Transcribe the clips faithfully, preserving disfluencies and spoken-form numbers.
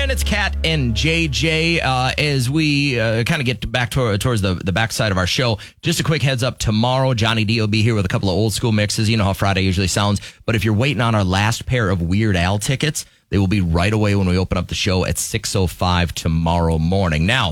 morning. It's Kat and J J. Uh, as we uh, kind of get back to, towards the, the backside of our show, just a quick heads up. Tomorrow, Johnny D will be here with a couple of old school mixes. You know how Friday usually sounds. But if you're waiting on our last pair of Weird Al tickets, they will be right away when we open up the show at six oh five tomorrow morning. Now,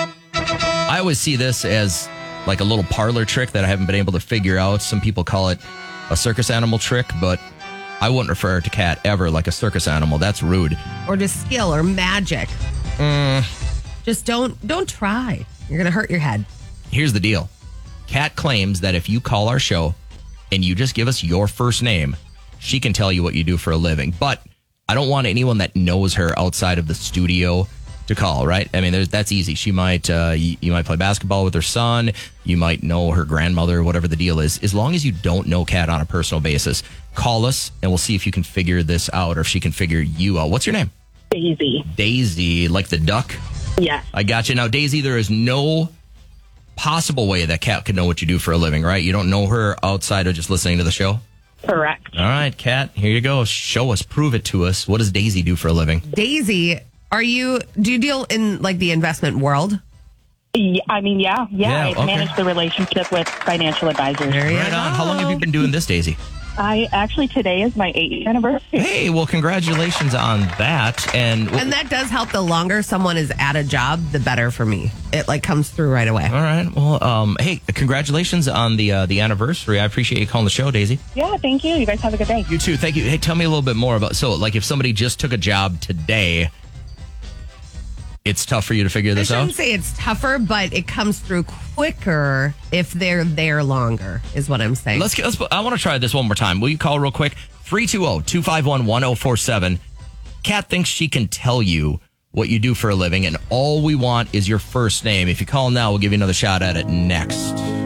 I always see this as like a little parlor trick that I haven't been able to figure out. Some people call it a circus animal trick, but I wouldn't refer to Kat ever like a circus animal. That's rude. Or just skill or magic. Mm. Just don't don't try. You're going to hurt your head. Here's the deal. Kat claims that if you call our show and you just give us your first name, she can tell you what you do for a living. But I don't want anyone that knows her outside of the studio to call, right? I mean, there's, that's easy. She might, uh, you, you might play basketball with her son. You might know her grandmother, whatever the deal is. As long as you don't know Kat on a personal basis, call us and we'll see if you can figure this out or if she can figure you out. What's your name? Daisy. Daisy, like the duck? Yes. I got you. Now, Daisy, there is no possible way that Kat could know what you do for a living, right? You don't know her outside of just listening to the show? Correct. All right, Kat, here you go. Show us, prove it to us. What does Daisy do for a living? Daisy, are you, do you deal in like the investment world? Yeah, I mean, yeah. Yeah, Yeah, I okay. manage the relationship with financial advisors. There you Right go. on. How long have you been doing this, Daisy? I actually, today is my eighth anniversary. Hey, well, congratulations on that. And, And that does help. The longer someone is at a job, the better for me. It like comes through right away. all right. Well, um, hey, congratulations on the uh, the anniversary. I appreciate you calling the show, Daisy. Yeah, thank you. You guys have a good day. You too. Thank you. Hey, tell me a little bit more about. So, like, if somebody just took a job today, it's tough for you to figure I this shouldn't out. say it's tougher, but it comes through quicker if they're there longer, is what I'm saying. Let's get. Let's, I want to try this one more time. Will you call real quick? three two zero, two five one, one zero four seven. Kat thinks she can tell you what you do for a living, and all we want is your first name. If you call now, we'll give you another shot at it next.